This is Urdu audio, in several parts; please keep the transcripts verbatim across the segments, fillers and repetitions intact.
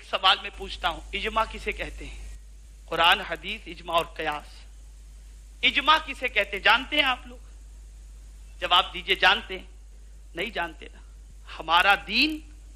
سوال میں پوچھتا ہوں، اجماع کسے کہتے ہیں؟ قرآن، حدیث، اجماع اور قیاس۔ اجماع کسے کہتے ہیں جانتے ہیں آپ لوگ؟ جواب دیجئے، جانتے ہیں؟ نہیں جانتے نا۔ ہمارا دین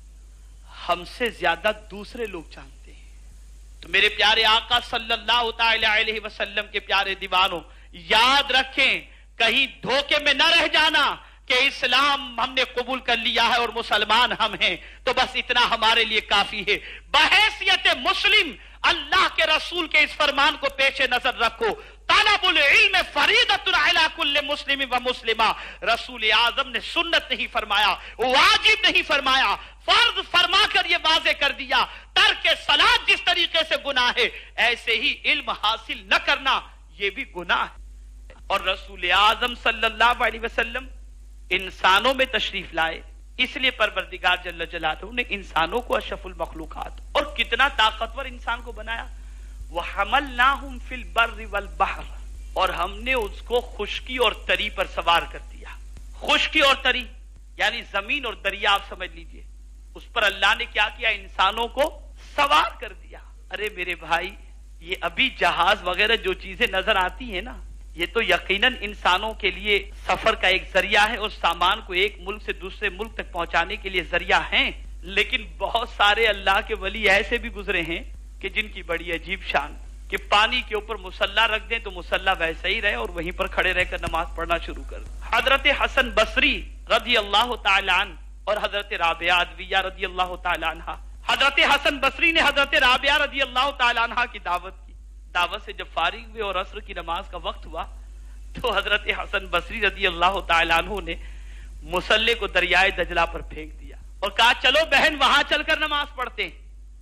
ہم سے زیادہ دوسرے لوگ جانتے ہیں۔ تو میرے پیارے آقا صلی اللہ تعالی علیہ وسلم کے پیارے دیوانوں، یاد رکھیں، کہیں دھوکے میں نہ رہ جانا کہ اسلام ہم نے قبول کر لیا ہے اور مسلمان ہم ہیں تو بس اتنا ہمارے لیے کافی ہے۔ بحیثیت مسلم اللہ کے رسول کے اس فرمان کو پیش نظر رکھو، طلب العلم فریضۃ علی کل مسلم و مسلمہ۔ رسول اعظم نے سنت نہیں فرمایا، واجب نہیں فرمایا، فرض فرما کر یہ واضح کر دیا۔ ترک صلاۃ جس طریقے سے گناہ ہے، ایسے ہی علم حاصل نہ کرنا یہ بھی گناہ ہے۔ اور رسول اعظم صلی اللہ علیہ وسلم انسانوں میں تشریف لائے، اس لیے پروردگار جل جلالہ نے انسانوں کو اشرف المخلوقات اور کتنا طاقتور انسان کو بنایا۔ وَحَمَلْنَاهُمْ فِي الْبَرِّ وَالْبَحْرِ، اور ہم نے اس کو خشکی اور تری پر سوار کر دیا۔ خشکی اور تری یعنی زمین اور دریا، آپ سمجھ لیجئے، اس پر اللہ نے کیا کیا؟ انسانوں کو سوار کر دیا۔ ارے میرے بھائی، یہ ابھی جہاز وغیرہ جو چیزیں نظر آتی ہیں نا، یہ تو یقیناً انسانوں کے لیے سفر کا ایک ذریعہ ہے اور سامان کو ایک ملک سے دوسرے ملک تک پہنچانے کے لیے ذریعہ ہیں، لیکن بہت سارے اللہ کے ولی ایسے بھی گزرے ہیں کہ جن کی بڑی عجیب شان کہ پانی کے اوپر مصلی رکھ دیں تو مصلی ویسا ہی رہے اور وہیں پر کھڑے رہ کر نماز پڑھنا شروع کر دیں۔ حضرت حسن بصری رضی اللہ تعالی عنہ اور حضرت رابعہ ادویہ رضی اللہ تعالی عنہ، حضرت حسن بصری نے حضرت رابعہ رضی اللہ تعالی عنہ کی دعوت کی۔ دعوت سے جب فارغ ہوئے اور عصر کی نماز کا وقت ہوا تو حضرت حسن بصری رضی اللہ تعالی عنہ نے مصلی کو دریائے دجلہ پر پھینک دیا اور کہا چلو بہن وہاں چل کر نماز پڑھتے ہیں۔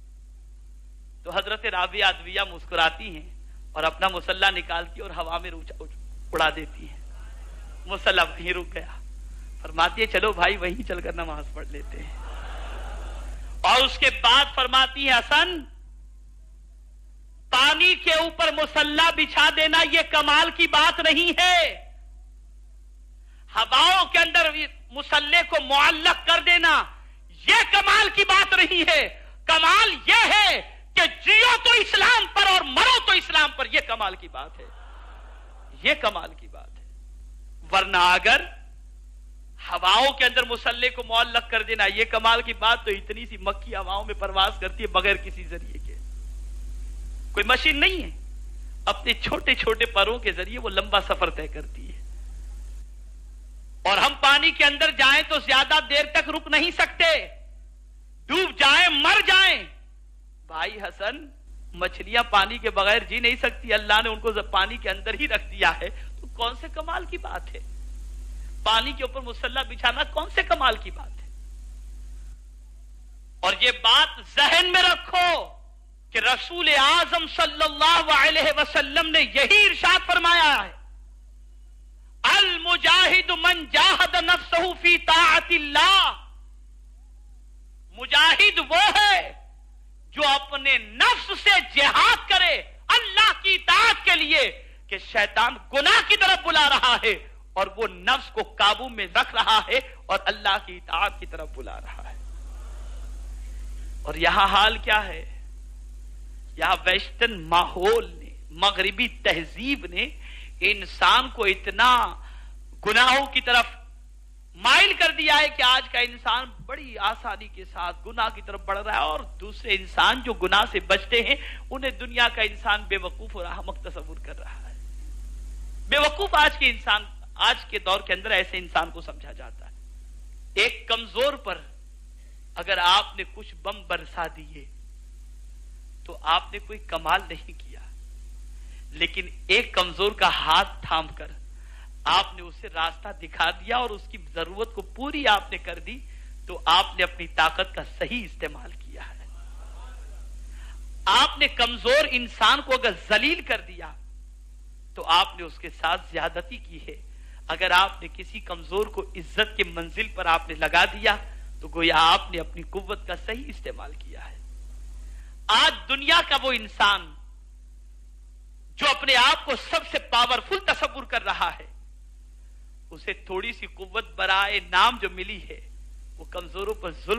تو حضرت رابعہ ادویہ مسکراتی ہیں اور اپنا مصلی نکالتی اور ہوا میں اڑا دیتی ہیں، مصلی وہیں رک گیا۔ فرماتی ہے چلو بھائی وہیں چل کر نماز پڑھ لیتے ہیں۔ اور اس کے بعد فرماتی ہے حسن، پانی کے اوپر مصلی بچھا دینا یہ کمال کی بات نہیں ہے، ہواؤں کے اندر مصلی کو معلق کر دینا یہ کمال کی بات نہیں ہے۔ کمال یہ ہے کہ جیو تو اسلام پر اور مرو تو اسلام پر، یہ کمال کی بات ہے، یہ کمال کی بات ہے۔ ورنہ اگر ہواؤں کے اندر مصلی کو معلق کر دینا یہ کمال کی بات، تو اتنی سی مکھی ہواؤں میں پرواز کرتی ہے بغیر کسی ذریعے کے، کوئی مشین نہیں ہے، اپنے چھوٹے چھوٹے پروں کے ذریعے وہ لمبا سفر طے کرتی ہے۔ اور ہم پانی کے اندر جائیں تو زیادہ دیر تک رک نہیں سکتے، ڈوب جائیں مر جائیں۔ بھائی حسن، مچھلیاں پانی کے بغیر جی نہیں سکتی، اللہ نے ان کو پانی کے اندر ہی رکھ دیا ہے، تو کون سے کمال کی بات ہے؟ پانی کے اوپر مصلی بچھانا کون سے کمال کی بات ہے؟ اور یہ بات ذہن میں رکھو کہ رسول اعظم صلی اللہ علیہ وسلم نے یہی ارشاد فرمایا ہے، المجاہد من جاہد نفسہ فی طاعت اللہ، مجاہد وہ ہے جو اپنے نفس سے جہاد کرے اللہ کی اطاعت کے لیے، کہ شیطان گناہ کی طرف بلا رہا ہے اور وہ نفس کو قابو میں رکھ رہا ہے اور اللہ کی اطاعت کی طرف بلا رہا ہے۔ اور یہاں حال کیا ہے؟ یہاں ویسٹرن ماحول نے، مغربی تہذیب نے انسان کو اتنا گناہوں کی طرف مائل کر دیا ہے کہ آج کا انسان بڑی آسانی کے ساتھ گناہ کی طرف بڑھ رہا ہے، اور دوسرے انسان جو گناہ سے بچتے ہیں انہیں دنیا کا انسان بے وقوف اور احمق تصور کر رہا ہے۔ بے وقوف آج کے انسان، آج کے دور کے اندر ایسے انسان کو سمجھا جاتا ہے۔ ایک کمزور پر اگر آپ نے کچھ بم برسا دیے تو آپ نے کوئی کمال نہیں کیا، لیکن ایک کمزور کا ہاتھ تھام کر آپ نے اسے راستہ دکھا دیا اور اس کی ضرورت کو پوری آپ نے کر دی، تو آپ نے اپنی طاقت کا صحیح استعمال کیا ہے۔ آپ نے کمزور انسان کو اگر ذلیل کر دیا تو آپ نے اس کے ساتھ زیادتی کی ہے۔ اگر آپ نے کسی کمزور کو عزت کے منزل پر آپ نے لگا دیا تو گویا آپ نے اپنی قوت کا صحیح استعمال کیا ہے۔ آج دنیا کا وہ انسان جو اپنے آپ کو سب سے پاورفل تصور کر رہا ہے، اسے تھوڑی سی قوت برائے نام جو ملی ہے وہ کمزوروں پر ظلم